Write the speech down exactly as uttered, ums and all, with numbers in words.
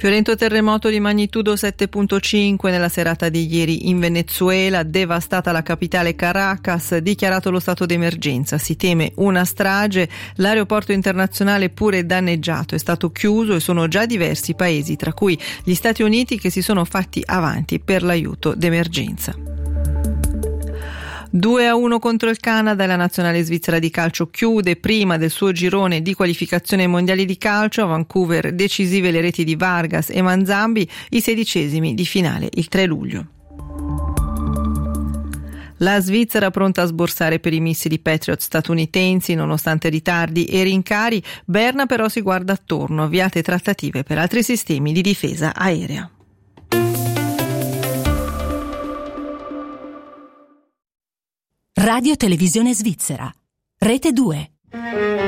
Violento terremoto di magnitudo sette virgola cinque nella serata di ieri in Venezuela, devastata la capitale Caracas, dichiarato lo stato d'emergenza, si teme una strage, l'aeroporto internazionale pure danneggiato, è stato chiuso e sono già diversi paesi, tra cui gli Stati Uniti, che si sono fatti avanti per l'aiuto d'emergenza. due a uno contro il Canada e la nazionale svizzera di calcio chiude prima del suo girone di qualificazione ai mondiali di calcio. A Vancouver decisive le reti di Vargas e Manzambi, i sedicesimi di finale il tre luglio. La Svizzera pronta a sborsare per i missili Patriot statunitensi nonostante ritardi e rincari. Berna però si guarda attorno, avviate trattative per altri sistemi di difesa aerea. Radio Televisione Svizzera, Rete due.